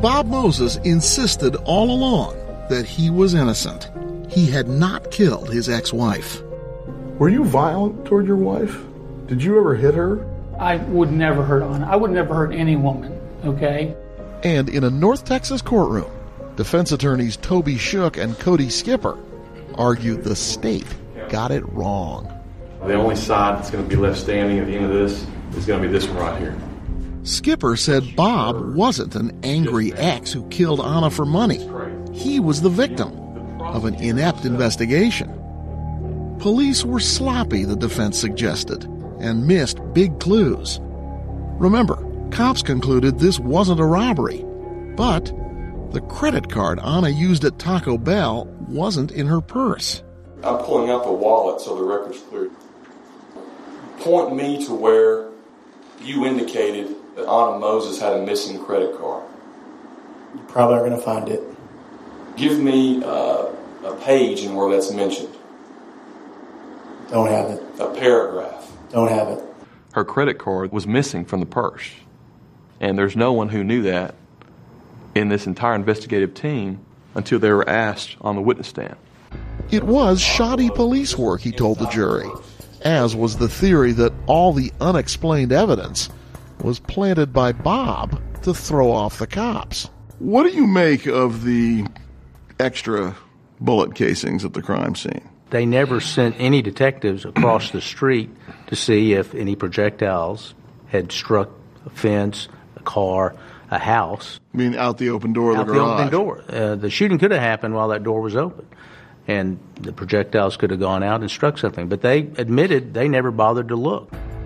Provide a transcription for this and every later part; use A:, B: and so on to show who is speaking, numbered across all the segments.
A: Bob Moses insisted all along that he was innocent. He had not killed his ex-wife.
B: Were you violent toward your wife? Did you ever hit her?
C: I would never hurt Anna. I would never hurt any woman, okay?
A: And in a North Texas courtroom, defense attorneys Toby Shook and Cody Skipper argued the state got it wrong.
D: The only side that's going to be left standing at the end of this is going to be this one right here.
A: Skipper said Bob wasn't an angry ex who killed Anna for money. He was the victim of an inept investigation. Police were sloppy, the defense suggested, and missed big clues. Remember, cops concluded this wasn't a robbery, but the credit card Anna used at Taco Bell wasn't in her purse.
D: I'm pulling up a wallet so the record's clear. Point me to where you indicated that Anna Moses had a missing credit card.
E: You probably aren't going to find it.
D: Give me a page and where that's mentioned.
E: Don't have it.
D: A paragraph.
E: Don't have it.
F: Her credit card was missing from the purse. And there's no one who knew that in this entire investigative team until they were asked on the witness stand.
A: It was shoddy police work, he told the jury, as was the theory that all the unexplained evidence was planted by Bob to throw off the cops.
B: What do you make of the extra bullet casings at the crime scene?
G: They never sent any detectives across the street to see if any projectiles had struck a fence, a car, a house.
B: I mean, out the open door of the garage?
G: Out the open door. The shooting could have happened while that door was open, and the projectiles could have gone out and struck something. But they admitted they never bothered to look.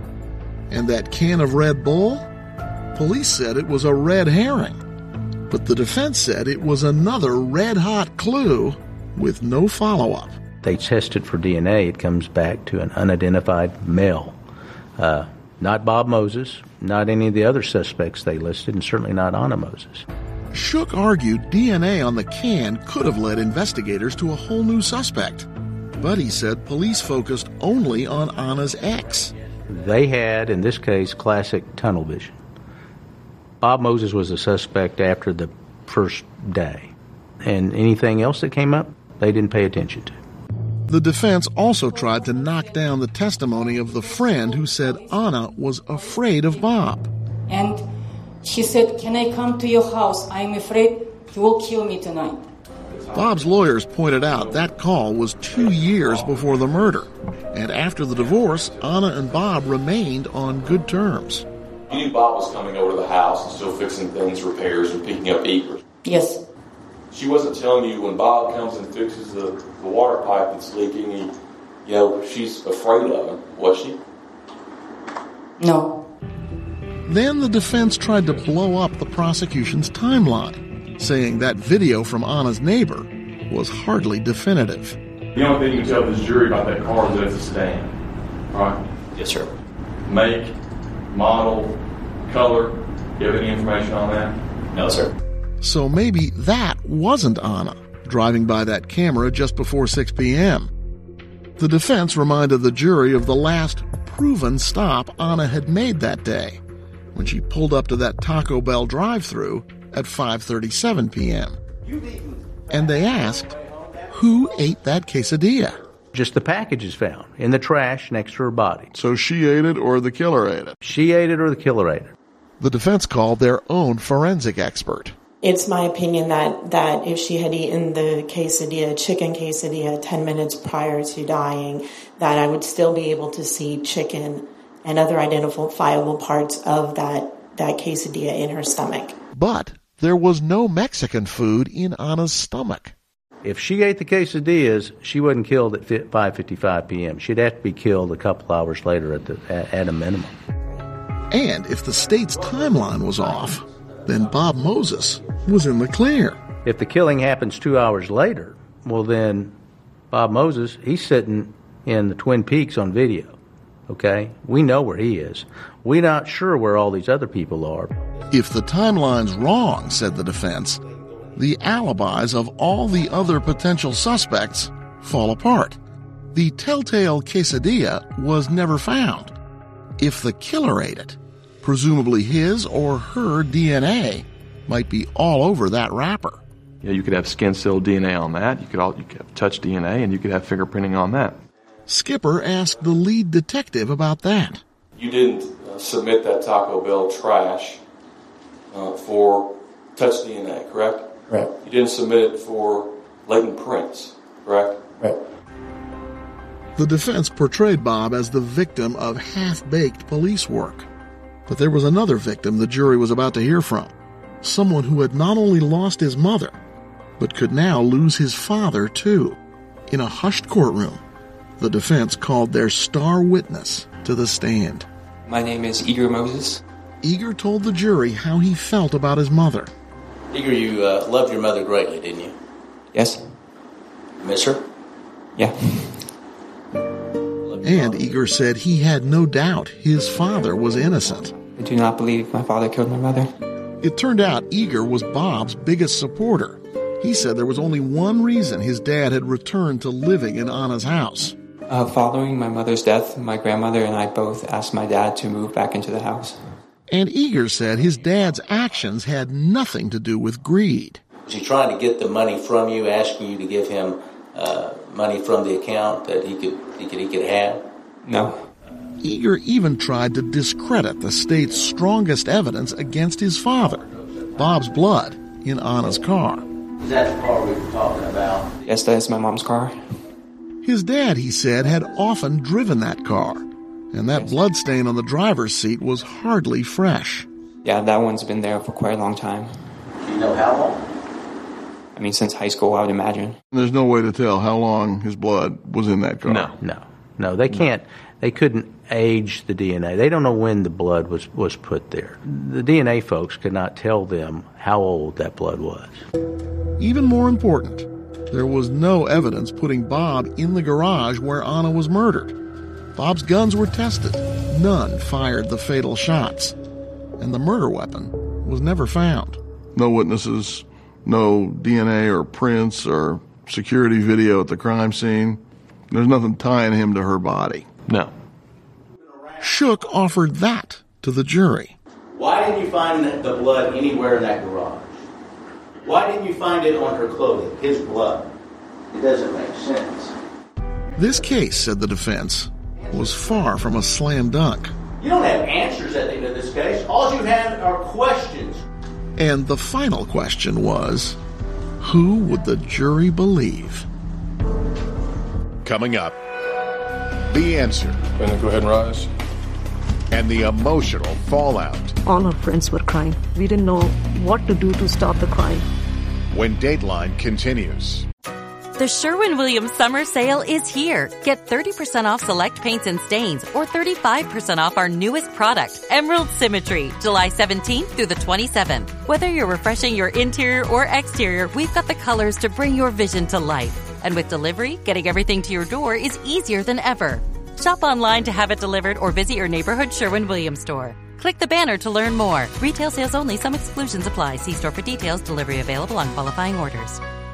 A: And that can of Red Bull? Police said it was a red herring. But the defense said it was another red-hot clue with no follow-up.
G: They tested for DNA. It comes back to an unidentified male. Not Bob Moses, not any of the other suspects they listed, and certainly not Anna Moses.
A: Shook argued DNA on the can could have led investigators to a whole new suspect. But he said police focused only on Anna's ex.
G: They had, in this case, classic tunnel vision. Bob Moses was a suspect after the first day. And anything else that came up, they didn't pay attention to.
A: The defense also tried to knock down the testimony of the friend who said Anna was afraid of Bob.
H: And she said, "Can I come to your house? I'm afraid he will kill me tonight."
A: Bob's lawyers pointed out that call was 2 years before the murder. And after the divorce, Anna and Bob remained on good terms.
D: You knew Bob was coming over to the house and still fixing things, repairs, and picking up eaters.
H: Yes.
D: She wasn't telling you when Bob comes and fixes the water pipe that's leaking, she's afraid of him, was she?
H: No.
A: Then the defense tried to blow up the prosecution's timeline, saying that video from Anna's neighbor was hardly definitive.
D: The only thing you can tell this jury about that car is that it's a sedan, right?
E: Yes, sir.
D: Make, model, color, do you have any information on that?
E: No, sir.
A: So maybe that wasn't Anna, driving by that camera just before 6 p.m. The defense reminded the jury of the last proven stop Anna had made that day, when she pulled up to that Taco Bell drive-thru at 5:37 p.m. And they asked, who ate that quesadilla?
G: Just the packages found in the trash next to her body.
B: So she ate it or the killer ate it?
G: She ate it or the killer ate it.
A: The defense called their own forensic expert.
I: It's my opinion that if she had eaten the chicken quesadilla 10 minutes prior to dying, that I would still be able to see chicken and other identifiable parts of that quesadilla in her stomach.
A: But there was no Mexican food in Anna's stomach.
G: If she ate the quesadillas, she wasn't killed at 5:55 p.m. She'd have to be killed a couple hours later at a minimum.
A: And if the state's timeline was off, then Bob Moses was in the clear.
G: If the killing happens 2 hours later, well then Bob Moses, he's sitting in the Twin Peaks on video. Okay? We know where he is. We're not sure where all these other people are.
A: If the timeline's wrong, said the defense, the alibis of all the other potential suspects fall apart. The telltale quesadilla was never found. If the killer ate it, presumably his or her DNA, might be all over that wrapper.
F: You could have skin cell DNA on that. You could have touch DNA, and you could have fingerprinting on that.
A: Skipper asked the lead detective about that.
D: You didn't submit that Taco Bell trash for touch DNA, correct?
E: Right.
D: You didn't submit it for latent prints, correct?
E: Right.
A: The defense portrayed Bob as the victim of half-baked police work. But there was another victim the jury was about to hear from. Someone who had not only lost his mother, but could now lose his father, too. In a hushed courtroom, the defense called their star witness to the stand.
J: My name is Eager Moses.
A: Eager told the jury how he felt about his mother.
E: Eager, you loved your mother greatly, didn't you?
J: Yes.
E: Miss her?
J: Yeah.
A: And Eager said he had no doubt his father was innocent.
J: I do not believe my father killed my mother.
A: It turned out Eager was Bob's biggest supporter. He said there was only one reason his dad had returned to living in Anna's house.
J: Following my mother's death, my grandmother and I both asked my dad to move back into the house.
A: And Eager said his dad's actions had nothing to do with greed.
E: Was he trying to get the money from you, asking you to give him money from the account that he could have?
J: No.
A: Eager even tried to discredit the state's strongest evidence against his father, Bob's blood in Anna's car.
E: Is that the car we were talking about?
J: Yes, that is my mom's car.
A: His dad, he said, had often driven that car, and that bloodstain on the driver's seat was hardly fresh.
J: Yeah, that one's been there for quite a long time.
E: Do you know how long?
J: I mean, since high school, I would imagine.
B: There's no way to tell how long his blood was in that car.
G: No, they can't. They couldn't age the DNA. They don't know when the blood was put there. The DNA folks could not tell them how old that blood was.
A: Even more important, there was no evidence putting Bob in the garage where Anna was murdered. Bob's guns were tested. None fired the fatal shots. And the murder weapon was never found.
B: No witnesses, no DNA or prints or security video at the crime scene. There's nothing tying him to her body.
F: No.
A: Shook offered that to the jury.
E: Why didn't you find the blood anywhere in that garage? Why didn't you find it on her clothing, his blood? It doesn't make sense.
A: This case, said the defense, was far from a slam dunk.
E: You don't have answers at the end of this case. All you have are questions.
A: And the final question was, who would the jury believe?
K: Coming up, the answer.
D: Go ahead and rise.
K: And the emotional fallout.
L: All our friends were crying. We didn't know what to do to stop the crying.
K: When Dateline continues.
M: The Sherwin-Williams summer sale is here. Get 30% off select paints and stains or 35% off our newest product, Emerald Symmetry, July 17th through the 27th. Whether you're refreshing your interior or exterior, we've got the colors to bring your vision to life. And with delivery, getting everything to your door is easier than ever. Shop online to have it delivered or visit your neighborhood Sherwin-Williams store. Click the banner to learn more. Retail sales only. Some exclusions apply. See store for details. Delivery available on qualifying orders.